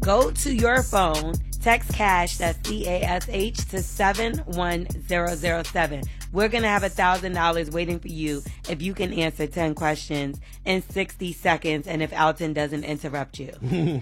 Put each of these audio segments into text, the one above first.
Go to your phone, text CASH, that's CASH, to 71007. We're going to have $1,000 waiting for you if you can answer 10 questions in 60 seconds and if Alton doesn't interrupt you.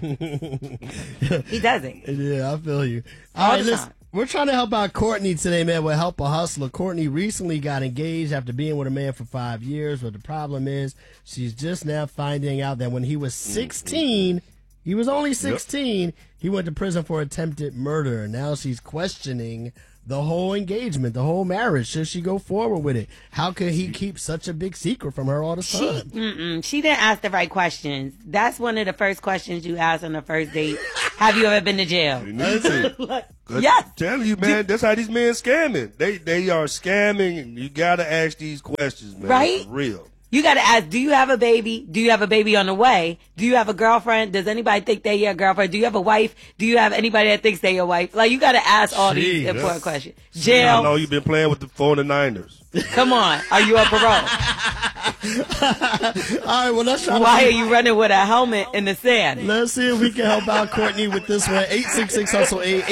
He doesn't. Yeah, I feel you. All right, the listen. time. We're trying to help out Courtney today, man, with Help a Hustler. Courtney recently got engaged after being with a man for 5 years, but the problem is she's just now finding out that when he was 16, he was only 16, he went to prison for attempted murder. Now she's questioning the whole engagement, the whole marriage. Should she go forward with it? How could he keep such a big secret from her all the time? She didn't ask the right questions. That's one of the first questions you ask on the first date. Have you ever been to jail? You need to. Yes. I'm telling you, man, that's how these men scamming. They are scamming, and you got to ask these questions, man. Right? For real. You got to ask, do you have a baby? Do you have a baby on the way? Do you have a girlfriend? Does anybody think they're your girlfriend? Do you have a wife? Do you have anybody that thinks they're your wife? Like, you got to ask all these important questions. I Jail. know you've been playing with the 49ers. Come on. Are you on parole? All right, well, let's try. Why are you running with a helmet in the sand? Let's see if we can help out Courtney with this one. 866-HUSTLE-8,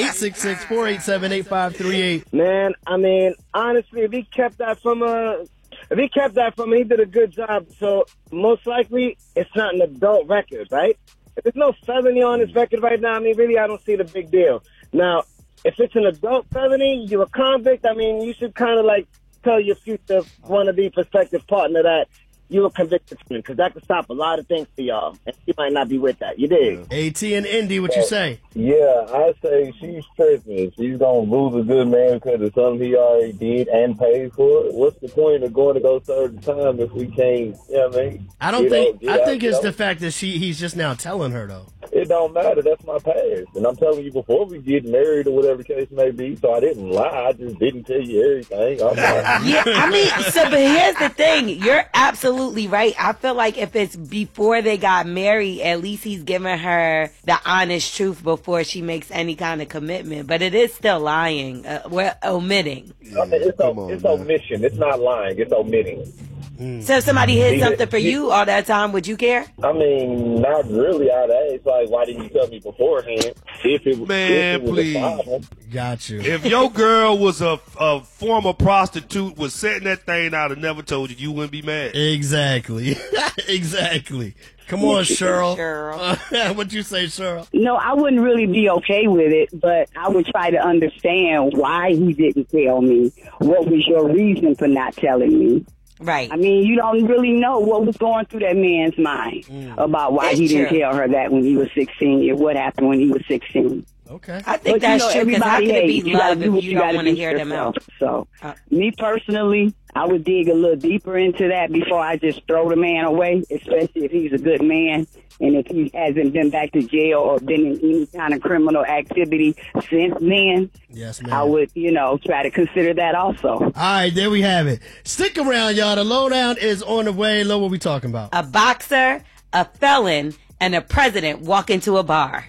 866-487-8538. Man, I mean, honestly, if he kept that from her, he did a good job. So most likely, it's not an adult record, right? If there's no felony on his record right now, I mean, really, I don't see the big deal. Now, if it's an adult felony, you're a convict, I mean, you should kind of like tell your future wannabe prospective partner that you were convicted from, because that could stop a lot of things for y'all, and she might not be with that. You dig? AT and Indy, what you say? Yeah, I say she's tripping. She's going to lose a good man because of something he already did and paid for it. What's the point of going to go serve the time if we can't, you know what I mean? I think it's the fact that he's just now telling her, though. It don't matter. That's my past. And I'm telling you, before we get married or whatever the case may be, so I didn't lie. I just didn't tell you everything. Yeah, I mean, but here's the thing. You're absolutely right. I feel like if it's before they got married, at least he's giving her the honest truth before she makes any kind of commitment. But it is still lying. We're omitting. It's omission. It's not lying. It's omitting. So if somebody hid something for you all that time, would you care? I mean, not really. I'd ask, like, why didn't you tell me beforehand? If it was a problem. Got you. If your girl was a former prostitute, was setting that thing out and never told you, you wouldn't be mad. Exactly. Exactly. Come on, Cheryl. Cheryl. What'd you say, Cheryl? No, I wouldn't really be okay with it, but I would try to understand why he didn't tell me. What was your reason for not telling me? Right. I mean, you don't really know what was going through that man's mind about why he didn't tell her that when he was 16 or what happened when he was 16. Okay. I think that's true, because how can it be love if you don't want to hear them out? So, me personally, I would dig a little deeper into that before I just throw the man away, especially if he's a good man and if he hasn't been back to jail or been in any kind of criminal activity since then. Yes, ma'am. I would, try to consider that also. All right, there we have it. Stick around, y'all. The lowdown is on the way. Lo, what we talking about? A boxer, a felon, and a president walk into a bar.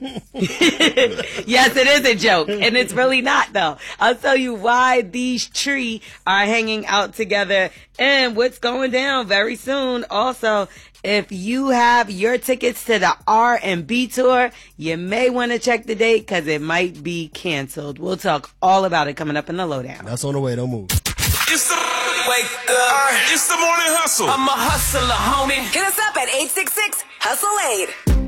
Yes, it is a joke, and it's really not, though. I'll tell you why these three are hanging out together and what's going down very soon. Also, if you have your tickets to the R&B tour, you may want to check the date because it might be canceled. We'll talk all about it coming up in the lowdown. That's on the way. Don't move. It's the wake up. It's the morning hustle. I'm a hustler, homie. Hit us up at 866-HUSTLE-8.